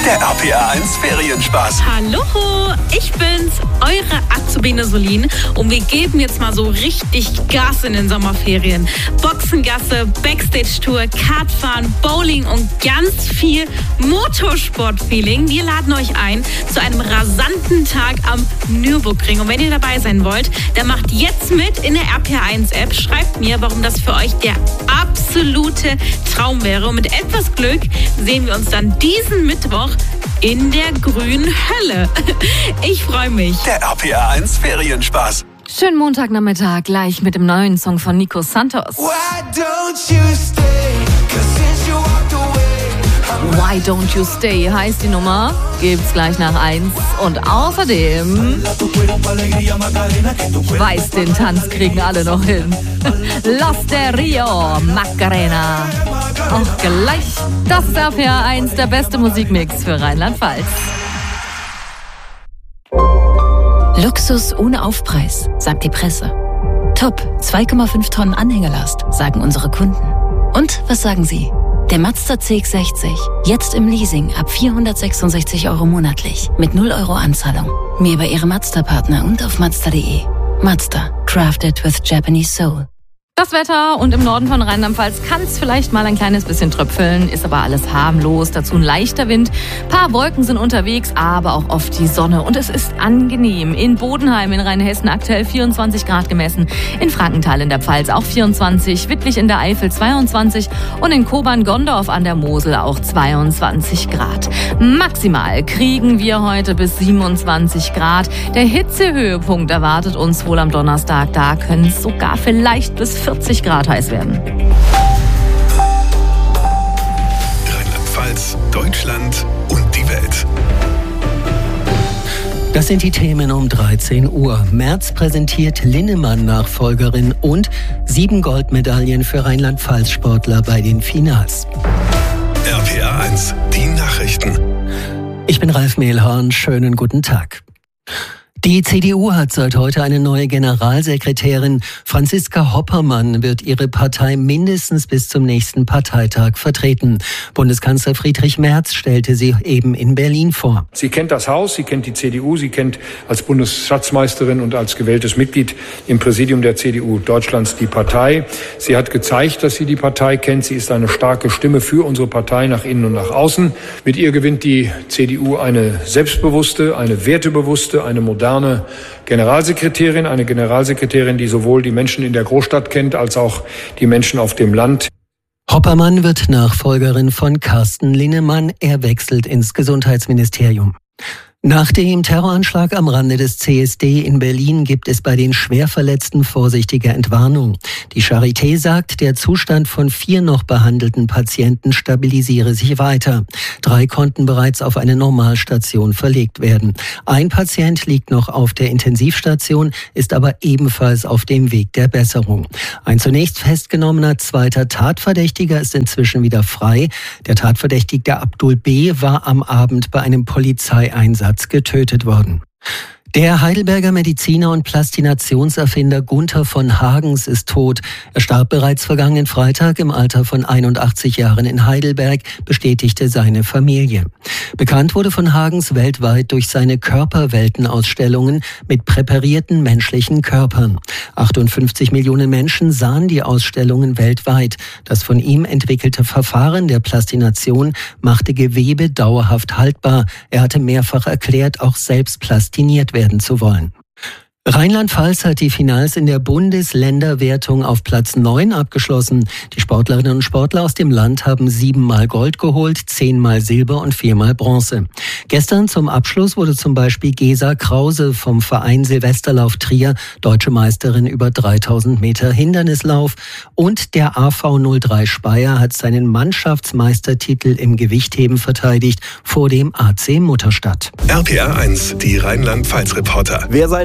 Der RPA 1 Ferienspaß. Hallo, ich bin's, eure Azubine Solin und wir geben jetzt mal so richtig Gas in den Sommerferien. Boxengasse, Backstage-Tour, Kartfahren, Bowling und ganz viel Motorsport-Feeling. Wir laden euch ein zu einem rasanten Tag am Nürburgring. Und wenn ihr dabei sein wollt, dann macht jetzt mit in der RPA 1 App. Schreibt mir, warum das für euch der absolute Traum wäre. Und mit etwas Glück sehen wir uns dann diesen Mittwoch in der grünen Hölle. Ich freue mich. Der RPA 1 Ferienspaß. Schönen Montagnachmittag, gleich mit dem neuen Song von Nico Santos. Why Don't You Stay heißt die Nummer, gibt's gleich nach 1. Und außerdem, ich weiß, den Tanz kriegen alle noch hin. Los de Rio, Macarena. Auch gleich, das ist RPA 1, der beste Musikmix für Rheinland-Pfalz. Luxus ohne Aufpreis, sagt die Presse. Top, 2,5 Tonnen Anhängerlast, sagen unsere Kunden. Und was sagen Sie? Der Mazda CX-60, jetzt im Leasing ab 466 € monatlich, mit 0 € Anzahlung. Mehr bei Ihrem Mazda-Partner und auf Mazda.de. Mazda, crafted with Japanese soul. Das Wetter und im Norden von Rheinland-Pfalz kann es vielleicht mal ein kleines bisschen tröpfeln, ist aber alles harmlos, dazu ein leichter Wind. Paar Wolken sind unterwegs, aber auch oft die Sonne und es ist angenehm. In Bodenheim in Rheinhessen aktuell 24 Grad gemessen, in Frankenthal in der Pfalz auch 24, Wittlich in der Eifel 22 und in Kobern-Gondorf an der Mosel auch 22 Grad. Maximal kriegen wir heute bis 27 Grad. Der Hitzehöhepunkt erwartet uns wohl am Donnerstag, da können es sogar vielleicht bis 40 Grad heiß werden. Rheinland-Pfalz, Deutschland und die Welt. Das sind die Themen um 13 Uhr. Merz präsentiert Linnemann-Nachfolgerin und 7 Goldmedaillen für Rheinland-Pfalz-Sportler bei den Finals. RPA 1, die Nachrichten. Ich bin Ralf Mehlhorn, schönen guten Tag. Die CDU hat seit heute eine neue Generalsekretärin. Franziska Hoppermann wird ihre Partei mindestens bis zum nächsten Parteitag vertreten. Bundeskanzler Friedrich Merz stellte sie eben in Berlin vor. Sie kennt das Haus, sie kennt die CDU, sie kennt als Bundesschatzmeisterin und als gewähltes Mitglied im Präsidium der CDU Deutschlands die Partei. Sie hat gezeigt, dass sie die Partei kennt. Sie ist eine starke Stimme für unsere Partei nach innen und nach außen. Mit ihr gewinnt die CDU eine selbstbewusste, eine wertebewusste, eine moderne Generalsekretärin, eine Generalsekretärin, die sowohl die Menschen in der Großstadt kennt, als auch die Menschen auf dem Land. Hoppermann wird Nachfolgerin von Carsten Linnemann. Er wechselt ins Gesundheitsministerium. Nach dem Terroranschlag am Rande des CSD in Berlin gibt es bei den Schwerverletzten vorsichtige Entwarnung. Die Charité sagt, der Zustand von 4 noch behandelten Patienten stabilisiere sich weiter. 3 konnten bereits auf eine Normalstation verlegt werden. Ein Patient liegt noch auf der Intensivstation, ist aber ebenfalls auf dem Weg der Besserung. Ein zunächst festgenommener zweiter Tatverdächtiger ist inzwischen wieder frei. Der Tatverdächtige Abdul B. war am Abend bei einem Polizeieinsatz getötet worden. Der Heidelberger Mediziner und Plastinationserfinder Gunther von Hagens ist tot. Er starb bereits vergangenen Freitag im Alter von 81 Jahren in Heidelberg, bestätigte seine Familie. Bekannt wurde von Hagens weltweit durch seine Körperweltenausstellungen mit präparierten menschlichen Körpern. 58 Millionen Menschen sahen die Ausstellungen weltweit. Das von ihm entwickelte Verfahren der Plastination machte Gewebe dauerhaft haltbar. Er hatte mehrfach erklärt, auch selbst plastiniert werden zu wollen. Rheinland-Pfalz hat die Finals in der Bundesländerwertung auf Platz 9 abgeschlossen. Die Sportlerinnen und Sportler aus dem Land haben 7-mal Gold geholt, 10-mal Silber und 4-mal Bronze. Gestern zum Abschluss wurde zum Beispiel Gesa Krause vom Verein Silvesterlauf Trier deutsche Meisterin über 3000 Meter Hindernislauf und der AV 03 Speyer hat seinen Mannschaftsmeistertitel im Gewichtheben verteidigt vor dem AC Mutterstadt. RPA 1, die Rheinland-Pfalz-Reporter. Wer sein Fahrzeug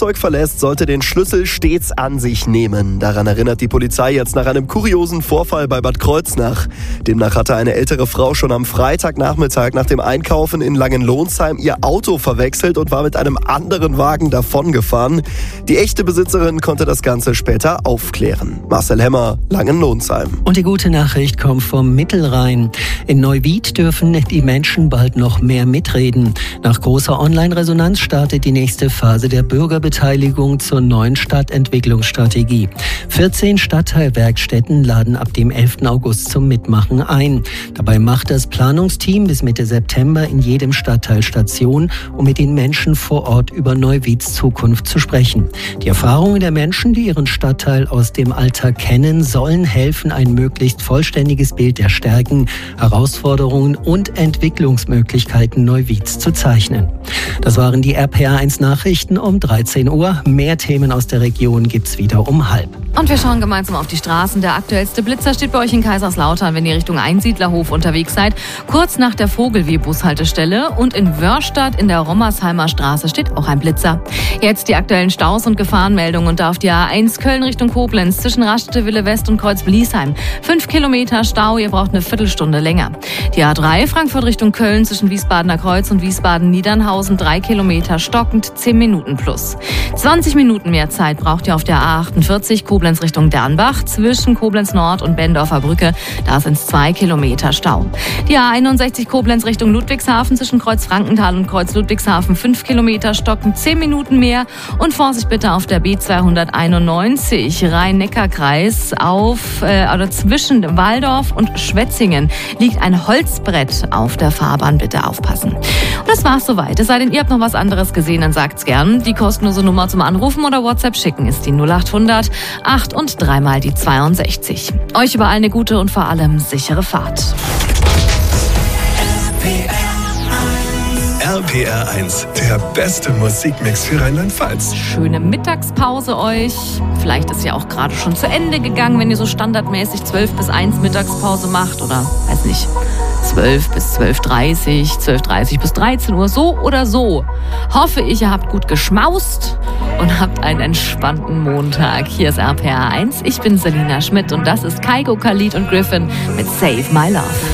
Fahrzeug verlässt, sollte den Schlüssel stets an sich nehmen. Daran erinnert die Polizei jetzt nach einem kuriosen Vorfall bei Bad Kreuznach. Demnach hatte eine ältere Frau schon am Freitagnachmittag nach dem Einkaufen in Langenlohnsheim ihr Auto verwechselt und war mit einem anderen Wagen davongefahren. Die echte Besitzerin konnte das Ganze später aufklären. Marcel Hemmer, Langenlohnsheim. Und die gute Nachricht kommt vom Mittelrhein. In Neuwied dürfen die Menschen bald noch mehr mitreden. Nach großer Online-Resonanz startet die nächste Phase der Bürgerbeteiligung zur neuen Stadtentwicklungsstrategie. 14 Stadtteilwerkstätten laden ab dem 11. August zum Mitmachen ein. Dabei macht das Planungsteam bis Mitte September in jedem Stadtteil Station, um mit den Menschen vor Ort über Neuwieds Zukunft zu sprechen. Die Erfahrungen der Menschen, die ihren Stadtteil aus dem Alltag kennen, sollen helfen, ein möglichst vollständiges Bild der Stärken, Herausforderungen und Entwicklungsmöglichkeiten Neuwieds zu zeichnen. Das waren die RPA1 Nachrichten um 13 Uhr. Mehr Themen aus der Region gibt's wieder um 12:30. Und wir schauen gemeinsam auf die Straßen. Der aktuellste Blitzer steht bei euch in Kaiserslautern, wenn ihr Richtung Einsiedlerhof unterwegs seid. Kurz nach der Vogelweh-Bushaltestelle. Und in Wörstadt in der Rommersheimer Straße steht auch ein Blitzer. Jetzt die aktuellen Staus und Gefahrenmeldungen. Und da auf die A1 Köln Richtung Koblenz zwischen Raststätte Wille West und Kreuz-Bliesheim. 5 Kilometer Stau, ihr braucht eine Viertelstunde länger. Die A3 Frankfurt Richtung Köln zwischen Wiesbadener Kreuz und Wiesbaden-Niedernhausen. 3 Kilometer stockend, 10 Minuten plus. 20 Minuten mehr Zeit braucht ihr auf der A48 Koblenz Richtung Dernbach zwischen Koblenz Nord und Bendorfer Brücke. Da sind es 2 Kilometer Stau. Die A61 Koblenz Richtung Ludwigshafen zwischen Kreuz Frankenthal und Kreuz Ludwigshafen 5 Kilometer stockend, 10 Minuten mehr. Und Vorsicht bitte auf der B291 Rhein-Neckar-Kreis zwischen Walldorf und Schwetzingen liegt ein Holzbrett auf der Fahrbahn. Bitte aufpassen. Und das war's soweit. Es sei denn, ihr habt noch was anderes gesehen, dann sagt's gern. Die kostenlose Nummer zum Anrufen oder WhatsApp schicken ist die 0800 8 und 3 mal die 62. Euch überall eine gute und vor allem sichere Fahrt. RPR1, der beste Musikmix für Rheinland-Pfalz. Schöne Mittagspause euch. Vielleicht ist ja auch gerade schon zu Ende gegangen, wenn ihr so standardmäßig 12 bis 1 Mittagspause macht oder, weiß nicht, 12 bis 12:30, 12:30 bis 13 Uhr, so oder so. Hoffe ich, ihr habt gut geschmaust und habt einen entspannten Montag. Hier ist RPR1. Ich bin Selina Schmidt und das ist Kygo, Khalid und Griffin mit Save My Love.